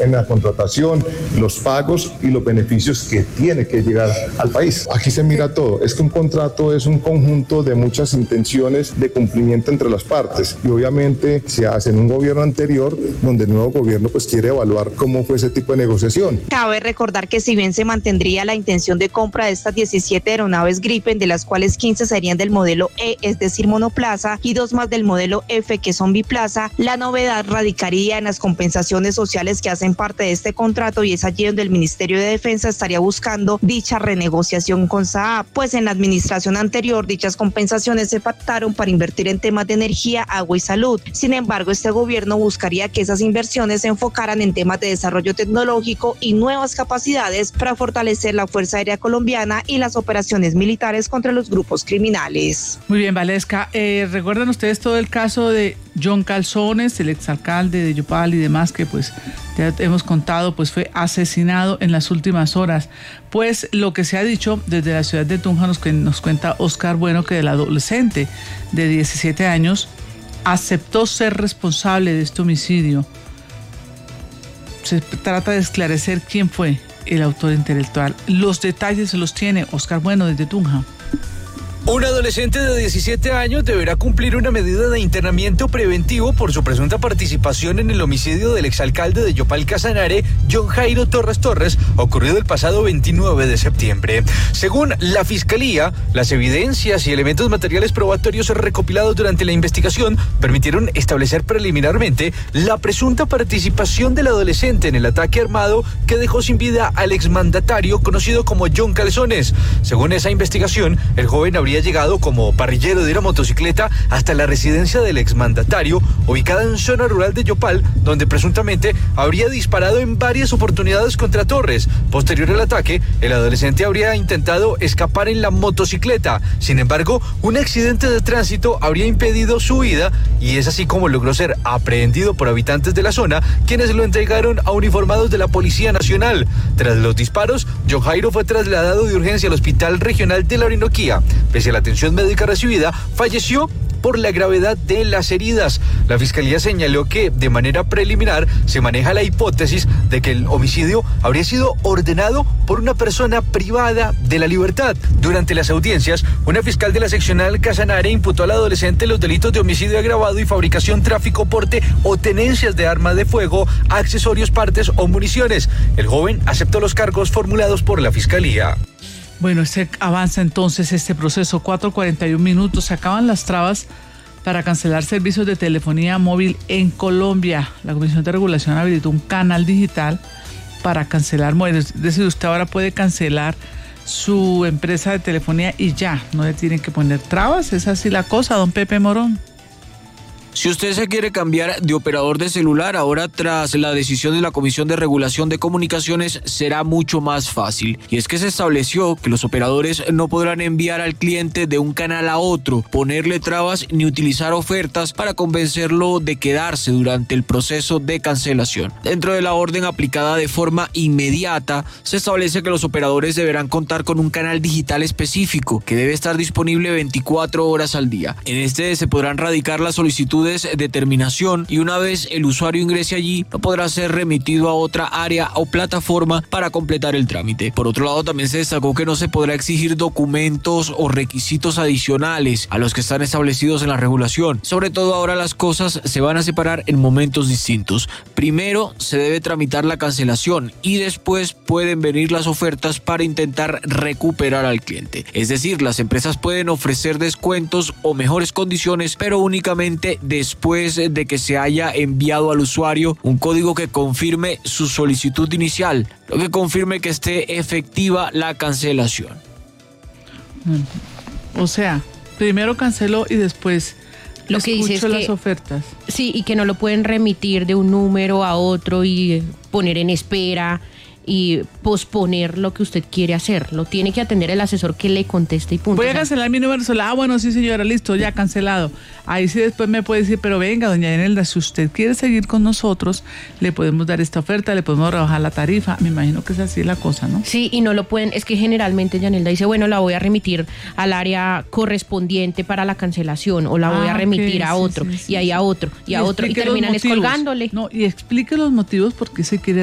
en la contratación, los pagos y los beneficios que tiene que llegar al país. Aquí se mira todo. Es que un contrato es un conjunto de muchas intenciones de cumplimiento entre las partes y obviamente se hace en un gobierno anterior donde el nuevo gobierno pues quiere evaluar cómo fue ese tipo de negociación. Cabe recordar que si bien se mantendría la intención de compra de estas 17 aeronaves Gripen, de las cuales 15 serían del modelo E, es decir, monoplaza, y 2 más del modelo F, que son biplaza, la novedad radicaría en las compensaciones sociales que hacen parte de este contrato, y es allí donde el Ministerio de Defensa estaría buscando dicha renegociación con SAAP, pues en la administración anterior dichas compensaciones se pactaron para invertir en temas de energía, agua y salud. Sin embargo, este gobierno buscaría que esas inversiones se enfocaran en temas de desarrollo tecnológico y nuevas capacidades para fortalecer la Fuerza Aérea Colombiana y las operaciones militares contra los grupos criminales. Muy bien, Valesca. ¿Recuerdan ustedes todo el caso de John Calzones, el exalcalde de Yopal y demás, que pues ya hemos contado, pues fue asesinado en las últimas horas? Pues lo que se ha dicho desde la ciudad de Tunja nos cuenta Oscar Bueno, que el adolescente de 17 años aceptó ser responsable de este homicidio. Se trata de esclarecer quién fue el autor intelectual. Los detalles se los tiene Oscar Bueno desde Tunja. Un adolescente de 17 años deberá cumplir una medida de internamiento preventivo por su presunta participación en el homicidio del exalcalde de Yopal Casanare, John Jairo Torres, ocurrido el pasado 29 de septiembre. Según la Fiscalía, las evidencias y elementos materiales probatorios recopilados durante la investigación permitieron establecer preliminarmente la presunta participación del adolescente en el ataque armado que dejó sin vida al exmandatario conocido como John Calzones. Según esa investigación, el joven habría llegado como parrillero de una motocicleta hasta la residencia del exmandatario, ubicada en zona rural de Yopal, donde presuntamente habría disparado en varias oportunidades contra Torres. Posterior al ataque, el adolescente habría intentado escapar en la motocicleta. Sin embargo, un accidente de tránsito habría impedido su huida y es así como logró ser aprehendido por habitantes de la zona, quienes lo entregaron a uniformados de la Policía Nacional. Tras los disparos, John Jairo fue trasladado de urgencia al Hospital Regional de la Orinoquía. Pese a la atención médica recibida, falleció por la gravedad de las heridas. La Fiscalía señaló que de manera preliminar se maneja la hipótesis de que el homicidio habría sido ordenado por una persona privada de la libertad. Durante las audiencias, una fiscal de la seccional Casanare imputó al adolescente los delitos de homicidio agravado y fabricación, tráfico, porte o tenencias de arma de fuego, accesorios, partes o municiones. El joven aceptó los cargos formulados por la Fiscalía. Bueno, avanza entonces este proceso. 4:41. Se acaban las trabas para cancelar servicios de telefonía móvil en Colombia. La Comisión de Regulación habilitó un canal digital para cancelar móviles. Es decir, usted ahora puede cancelar su empresa de telefonía y ya, no le tienen que poner trabas. Es así la cosa, don Pepe Morón. Si usted se quiere cambiar de operador de celular, ahora tras la decisión de la Comisión de Regulación de Comunicaciones será mucho más fácil. Y es que se estableció que los operadores no podrán enviar al cliente de un canal a otro, ponerle trabas ni utilizar ofertas para convencerlo de quedarse durante el proceso de cancelación. Dentro de la orden aplicada de forma inmediata, se establece que los operadores deberán contar con un canal digital específico que debe estar disponible 24 horas al día. En este se podrán radicar las solicitudes de terminación y una vez el usuario ingrese allí no podrá ser remitido a otra área o plataforma para completar el trámite. Por otro lado, también se destacó que no se podrá exigir documentos o requisitos adicionales a los que están establecidos en la regulación. Sobre todo ahora las cosas se van a separar en momentos distintos. Primero se debe tramitar la cancelación y después pueden venir las ofertas para intentar recuperar al cliente. Es decir, las empresas pueden ofrecer descuentos o mejores condiciones, pero únicamente después de que se haya enviado al usuario un código que confirme su solicitud inicial, lo que confirme que esté efectiva la cancelación. O sea, primero canceló y después lo que dice es que las ofertas. Sí, y que no lo pueden remitir de un número a otro y poner en espera y posponer lo que usted quiere hacer. Lo tiene que atender el asesor que le conteste y punto. Voy a cancelar mi número celular. Bueno, sí señora, listo, ya cancelado. Ahí sí después me puede decir, pero venga, doña Enelda, si usted quiere seguir con nosotros, le podemos dar esta oferta, le podemos rebajar la tarifa. Me imagino que es así la cosa, ¿no? Sí, y no lo pueden, es que generalmente Yanelda dice, bueno, la voy a remitir al área correspondiente para la cancelación, o la voy a remitir a otro, y ahí a otro, y a otro, y terminan colgándole. No, y explique los motivos por qué se quiere